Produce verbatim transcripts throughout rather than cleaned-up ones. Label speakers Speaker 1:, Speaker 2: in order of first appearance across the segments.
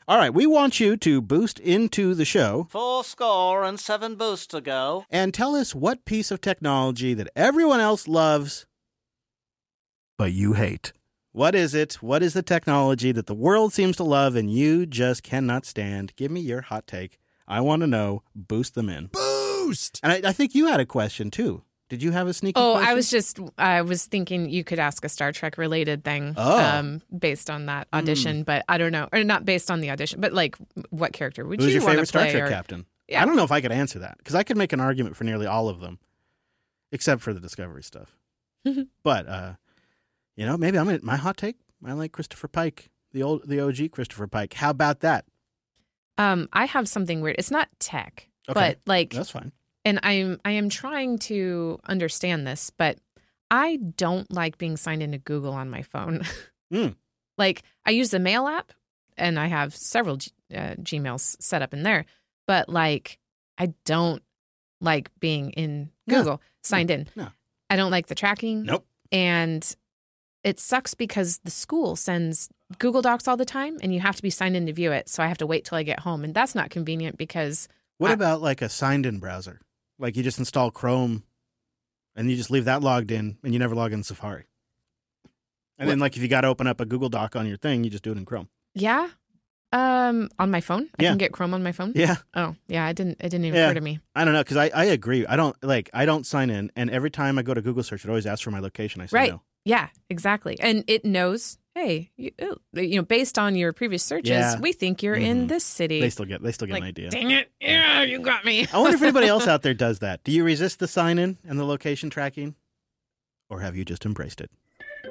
Speaker 1: All right, we want you to boost into the show.
Speaker 2: Four score and seven boosts to go.
Speaker 1: And tell us what piece of technology that everyone else loves, but you hate. What is it? What is the technology that the world seems to love and you just cannot stand? Give me your hot take. I want to know. Boost them in.
Speaker 3: Boost!
Speaker 1: And I, I think you had a question, too. Did you have a sneaky
Speaker 4: oh,
Speaker 1: question?
Speaker 4: I was just, I was thinking you could ask a Star Trek related thing
Speaker 1: oh.
Speaker 4: um, based on that audition, mm. but I don't know. Or not based on the audition, but like what character would
Speaker 1: Who's
Speaker 4: you
Speaker 1: your
Speaker 4: want
Speaker 1: favorite
Speaker 4: to play?
Speaker 1: Star Trek
Speaker 4: or...
Speaker 1: captain?
Speaker 4: Yeah.
Speaker 1: I don't know if I could answer that because I could make an argument for nearly all of them, except for the Discovery stuff. But, uh, you know, maybe I'm gonna, my hot take, I like Christopher Pike, the old, the O G Christopher Pike. How about that?
Speaker 4: Um, I have something weird. It's not tech,
Speaker 1: okay.
Speaker 4: but like...
Speaker 1: That's fine.
Speaker 4: And I'm I am trying to understand this, but I don't like being signed into Google on my phone.
Speaker 1: mm.
Speaker 4: Like, I use the Mail app, and I have several G- uh, Gmails set up in there. But, like, I don't like being in Google,
Speaker 1: no.
Speaker 4: signed
Speaker 1: no.
Speaker 4: in.
Speaker 1: No.
Speaker 4: I don't like the tracking.
Speaker 1: Nope.
Speaker 4: And it sucks because the school sends Google Docs all the time, and you have to be signed in to view it. So I have to wait till I get home. And that's not convenient because...
Speaker 1: What
Speaker 4: I-
Speaker 1: about, like, a signed-in browser? Like you just install Chrome and you just leave that logged in and you never log in Safari. And what? Then like if you got to open up a Google Doc on your thing, you just do it in Chrome.
Speaker 4: Yeah. Um, on my phone? I
Speaker 1: yeah.
Speaker 4: can get Chrome on my phone?
Speaker 1: Yeah.
Speaker 4: Oh, yeah. It didn't, it didn't even
Speaker 1: yeah.
Speaker 4: occur to me.
Speaker 1: I don't know. Cause I, I agree. I don't like, I don't sign in. And every time I go to Google search, it always asks for my location. I say
Speaker 4: right.
Speaker 1: no.
Speaker 4: Yeah, exactly. And it knows, hey, you, you know, based on your previous searches,
Speaker 1: yeah.
Speaker 4: we think you're
Speaker 1: mm-hmm.
Speaker 4: in this city.
Speaker 1: They still get, they still get
Speaker 4: like,
Speaker 1: an idea.
Speaker 4: Dang it. Yeah, you got me.
Speaker 1: I wonder if anybody else out there does that. Do you resist the sign in and the location tracking? Or have you just embraced it?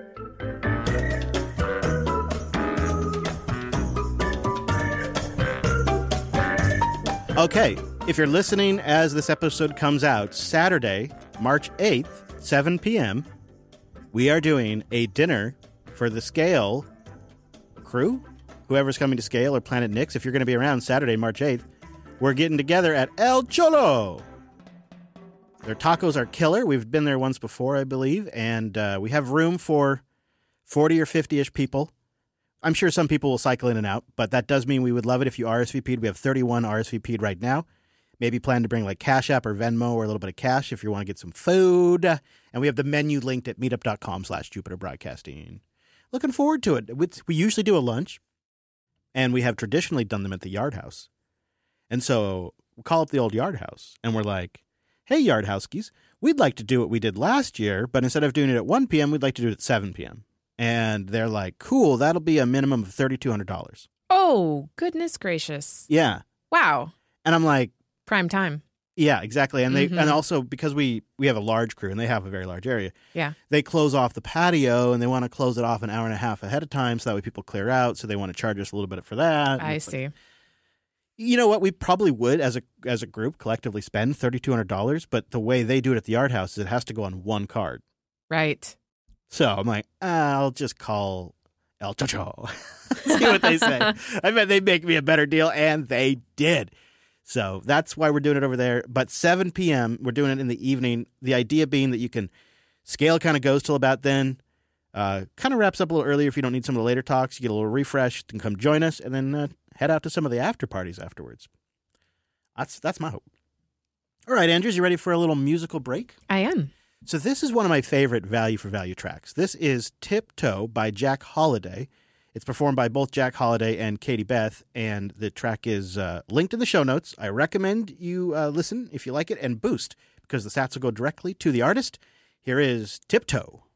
Speaker 1: Okay, if you're listening as this episode comes out, Saturday, March eighth, seven p.m., we are doing a dinner for the Scale crew. Whoever's coming to Scale or Planet Nix, if you're going to be around Saturday, March eighth, we're getting together at El Cholo. Their tacos are killer. We've been there once before, I believe, and uh, we have room for forty or fifty-ish people. I'm sure some people will cycle in and out, but that does mean we would love it if you R S V P'd. We have thirty-one R S V P'd right now. Maybe plan to bring like Cash App or Venmo or a little bit of cash if you want to get some food. And we have the menu linked at meetup.com slash Jupiter Broadcasting. Looking forward to it. We usually do a lunch, and we have traditionally done them at the Yard House. And so we call up the old Yard House, and we're like, hey, Yard Housekies, we'd like to do what we did last year, but instead of doing it at one p.m., we'd like to do it at seven p.m. And they're like, cool, that'll be a minimum of three thousand two hundred dollars.
Speaker 4: Oh, goodness gracious.
Speaker 1: Yeah.
Speaker 4: Wow.
Speaker 1: And I'm like...
Speaker 4: Prime time.
Speaker 1: Yeah, exactly. And they
Speaker 4: mm-hmm.
Speaker 1: and also because we, we have a large crew and they have a very large area,
Speaker 4: yeah,
Speaker 1: they close off the patio and they want to close it off an hour and a half ahead of time so that way people clear out. So they want to charge us a little bit for that.
Speaker 4: I see.
Speaker 1: Like, you know what? We probably would as a as a group collectively spend three thousand two hundred dollars, but the way they do it at the Yard House is it has to go on one card.
Speaker 4: Right.
Speaker 1: So I'm like, I'll just call El Chocho. See what they say. I bet they'd make me a better deal, and they did. So that's why we're doing it over there. But seven p.m., we're doing it in the evening. The idea being that you can scale kind of goes till about then. Uh, kind of wraps up a little earlier if you don't need some of the later talks. You get a little refresh, and come join us, and then uh, head out to some of the after parties afterwards. That's that's my hope. All right, Andrews, you ready for a little musical break?
Speaker 4: I am.
Speaker 1: So this is one of my favorite value for value tracks. This is Tiptoe by Jack Holiday. It's performed by both Jack Holiday and Katie Beth, and the track is uh, linked in the show notes. I recommend you uh, listen if you like it and boost, because the sats will go directly to the artist. Here is Tiptoe.